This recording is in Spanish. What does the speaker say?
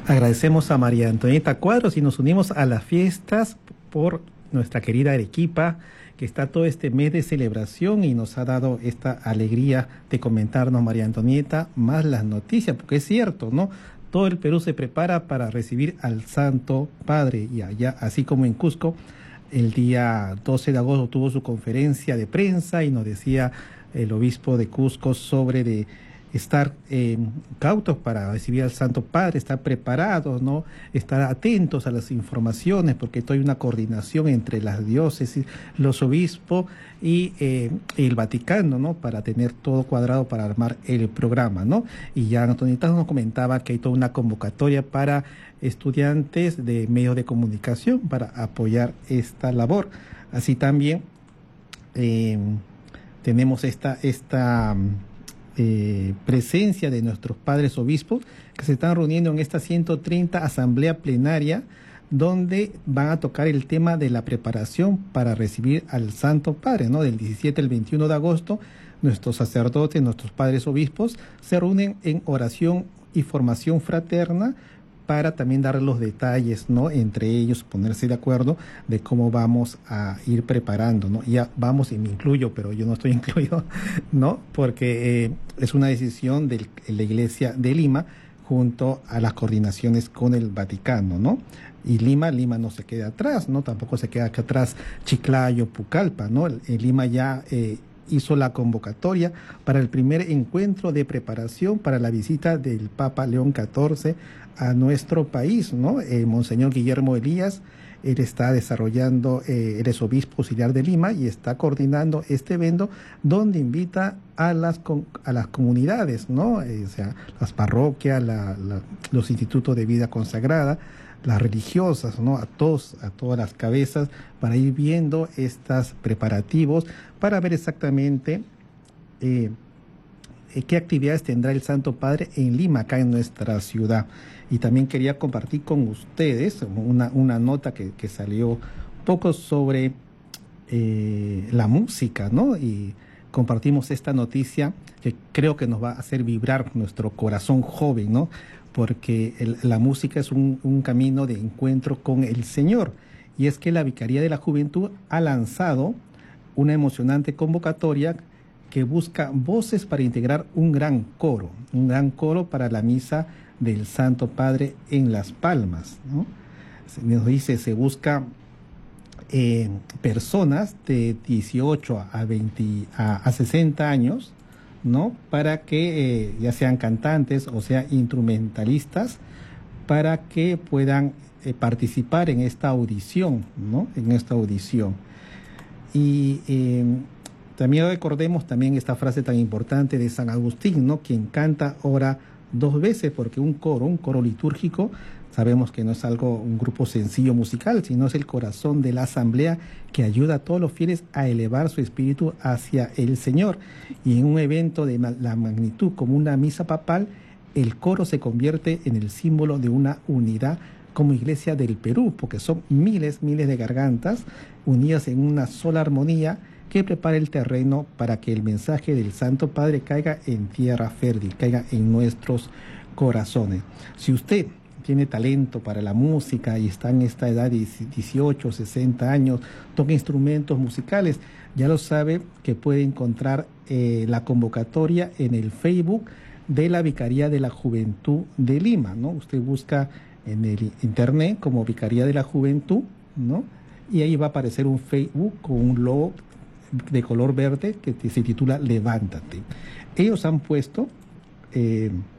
Agradecemos a María Antonieta Cuadros y nos unimos a las fiestas por nuestra querida Arequipa, que está todo este mes de celebración y nos ha dado esta alegría de comentarnos, María Antonieta, más las noticias, porque es cierto, ¿no? Todo el Perú se prepara para recibir al Santo Padre y allá, así como en Cusco, el día 12 de agosto tuvo su conferencia de prensa y nos decía el obispo de Cusco sobre de estar cautos para recibir al Santo Padre, estar preparados, ¿no? Estar atentos a las informaciones, porque hay una coordinación entre las diócesis, los obispos y el Vaticano, ¿no? Para tener todo cuadrado para armar el programa, ¿no? Y ya Antonieta nos comentaba que hay toda una convocatoria para estudiantes de medios de comunicación para apoyar esta labor. Así también tenemos esta presencia de nuestros padres obispos que se están reuniendo en esta 130 asamblea plenaria, donde van a tocar el tema de la preparación para recibir al Santo Padre, ¿no? Del 17 al 21 de agosto, nuestros sacerdotes, nuestros padres obispos se reúnen en oración y formación fraterna para también dar los detalles, ¿no? Entre ellos ponerse de acuerdo de cómo vamos a ir preparando, ¿no? Ya vamos, y me incluyo, pero yo no estoy incluido, ¿no? Porque es una decisión de la Iglesia de Lima junto a las coordinaciones con el Vaticano, ¿no? Y Lima no se queda atrás, ¿no? Tampoco se queda acá atrás Chiclayo, Pucallpa, ¿no? Lima ya hizo la convocatoria para el primer encuentro de preparación para la visita del Papa León XIV a nuestro país, ¿no? Monseñor Guillermo Elías, él está desarrollando, él es obispo auxiliar de Lima y está coordinando este evento donde invita a las comunidades, ¿no? O sea, las parroquias, los institutos de vida consagrada, las religiosas, ¿no? A todas las cabezas, para ir viendo estos preparativos, para ver exactamente qué actividades tendrá el Santo Padre en Lima, acá en nuestra ciudad. Y también quería compartir con ustedes una nota que salió poco sobre la música, ¿no? Y compartimos esta noticia que creo que nos va a hacer vibrar nuestro corazón joven, ¿no? Porque la música es un camino de encuentro con el Señor. Y es que la Vicaría de la Juventud ha lanzado una emocionante convocatoria que busca voces para integrar un gran coro para la misa del Santo Padre en Las Palmas, ¿no? Nos dice, se busca personas de 18 a 60 años, ¿no? Para que ya sean cantantes o sea instrumentalistas, para que puedan participar en esta audición, ¿no? En esta audición. Y también recordemos también esta frase tan importante de San Agustín, ¿no? Quien canta ora dos veces, porque un coro litúrgico, sabemos que no es un grupo sencillo musical, sino es el corazón de la asamblea que ayuda a todos los fieles a elevar su espíritu hacia el Señor. Y en un evento de la magnitud como una misa papal, el coro se convierte en el símbolo de una unidad como Iglesia del Perú, porque son miles de gargantas unidas en una sola armonía que prepara el terreno para que el mensaje del Santo Padre caiga en tierra fértil, caiga en nuestros corazones. Si usted tiene talento para la música y está en esta edad de 18, 60 años, toca instrumentos musicales, ya lo sabe que puede encontrar la convocatoria en el Facebook de la Vicaría de la Juventud de Lima, ¿no? Usted busca en el internet como Vicaría de la Juventud, ¿no? Y ahí va a aparecer un Facebook con un logo de color verde que se titula Levántate. Ellos han puesto